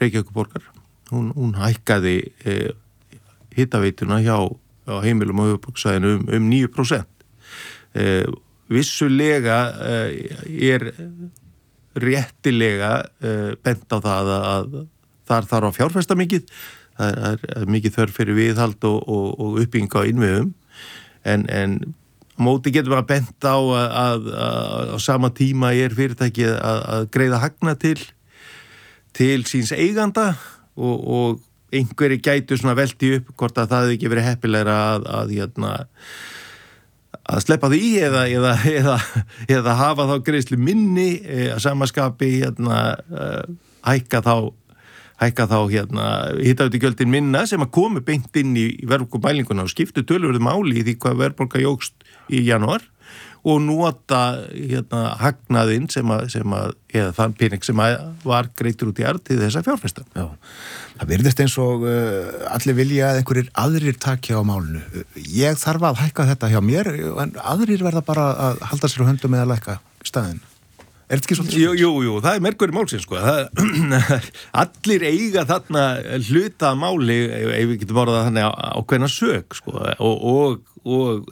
Reykjavíkurborgar. Hún hækkaði hitaveituna hjá heimilum á höfuðborgarsvæðinu 9%. Vissulega réttilega bent á það að þar þarf að fjárfesta mikið. Það mikið þörf fyrir viðhald og uppbygging á innviðum. En móti getur maður bent á að sama tíma fyrirtækið að greiða hagnað til síns eiganda og einhverju gætu svona velti upp hvort að það hefði ekki verið heppilegra að sleppa því eða hafa þá greiðslu minni að samaskapi hækka þá hitaveitugjöldin minna sem að komi beint inn í verðbólgumælinguna og skiptu töluverðu máli í því hvað verðbólga jókst í janúar og nota hagnaðinn eða þann pening sem var greiddur út í arð til þessa fjárfesta. Já, það virðist eins og allir vilja að einhverjir aðrir taki á málinu. Ég þarf að hækka þetta hjá mér en aðrir verða bara að halda sér á höndum eða lækka staðinn. Er þetta ekki svolítið? Jú, það merkur í málsins, sko. Allir eiga þarna hluta máli, ef við getum orðað þannig ákveðna sök, sko, og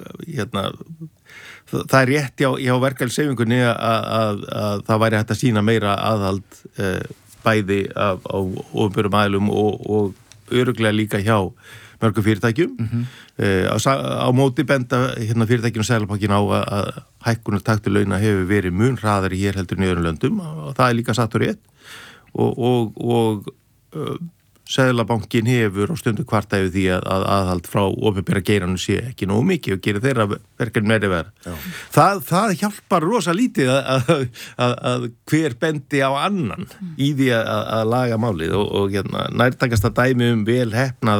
það rétt hjá verkalýðshreyfingunni að það væri hægt að sýna meira aðhald bæði á opinberum aðilum og örugglega líka hjá mörgum fyrirtækjum. Á móti benda fyrirtækjum og Seðlabankinn á að hækkunartaktur launa hefur verið mun hraðari hér heldur en í öðrum löndum og það líka satt og rétt og Seðlabankinn hefur á stundu kvarta yfir því að aðhald frá opinbera geiranum sé ekki nógu mikið og gerir þeirra verkefni meiri verð. Það hjálpar rosa lítið að hver bendi á annan í því að laga málið og nærtækasta dæmi vel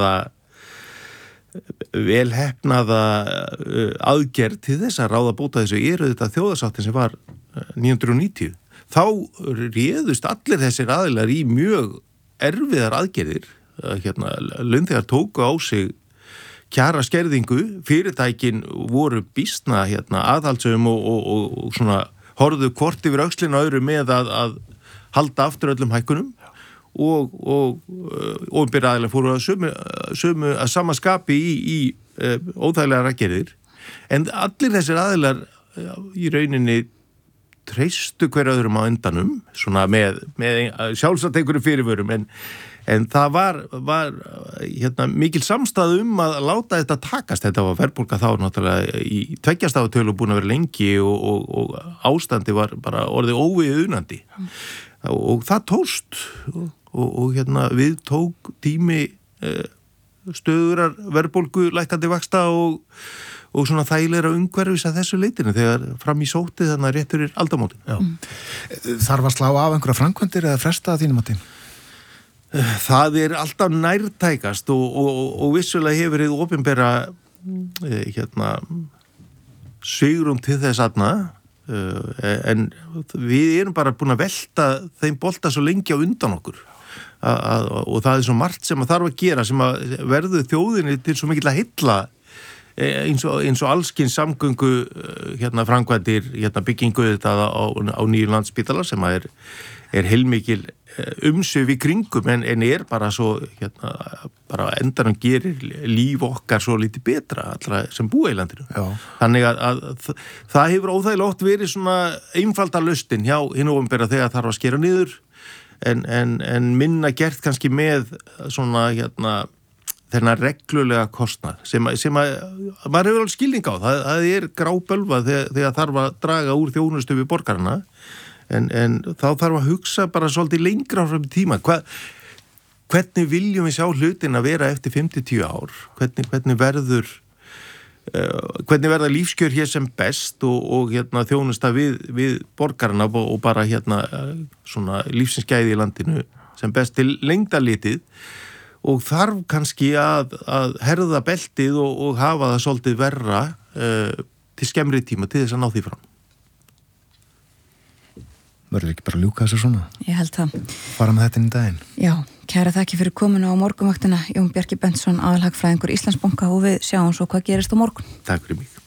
heppnaða aðgerð til þess að ráða bóta þessu þetta þjóðarsáttin sem var 1990. Þá réðust allir þessir aðilar í mjög erfiðar aðgerðir. Launþegar tóku á sig kjara skerðingu, fyrirtækin voru býsna aðhaldssöm og svona horfðu hvort yfir öxlina öðru með að halda aftur öllum hækkunum og opinberir aðilar fóru sömu að sama skapi í óþægilegar aðgerðir. En allir þessir aðilar í rauninni treystu hver öðrum á endanum, svona með sjálfsagt einhverju fyrirvörum, en það var mikil samstæða að láta þetta takast. Þetta var verðbólga þá náttúrulega í tveggjastafatölu búin að vera lengi og ástandi var bara orðið óviðunandi. Og það tókst og við tók tími stöðurar verðbólgu lækkandi vaxta og svona þægilegra umhverfis að þessu leitinu þegar fram í sótið þannig rétt fyrir aldamótin. Þarf að slá af einhverja framkvæmdir eða fresta að þínum mati? Það alltaf nærtækast og vissulega hefur hið opinbera svigrúm til þess aðna en við erum bara búin að velta þeim bolta svo lengi á undan okkur og það svo margt sem að þarf að gera sem að verður þjóðinni til svo mikill að hylla eins og allskins samgöngu framkvæmdir byggingu þetta á nýjum Landspítala sem að er heilmikil umsvif í kringum en bara svo bara endanum gerir líf okkar svo lítið betra allra sem búa í landinu. Þannig að það hefur óþægilega oft verið svona einfalda lausnin hjá hinu opinbera þegar þarf að skera niður en minna gert kannski með svona þennan reglulega kostnað sem að maður hefur alveg skilning á. Það grábölvað þegar þarf að draga úr þjónustu við borgarana en þá þarf að hugsa bara svolítið lengra fram í tíma. Hvernig viljum við sjá hlutin að vera eftir 5-10 ár? Hvernig verða lífskjör hér sem best og þjónusta við borgarana og bara svona lífsins gæði í landinu sem best til lengdalitið og þarf kannski að herða beltið og hafa það svolítið verra til skemmri tíma til þess að ná því fram. Verður ekki bara ljúka þessu svona? Ég held það. Fara með þetta inn í daginn? Já, kæra þakki fyrir komuna á morgunvaktina. Jón Bjarki Bentsson, aðalhagfræðingur Íslandsbanka og við sjáum svo hvað gerist á morgun. Takk fyrir mig.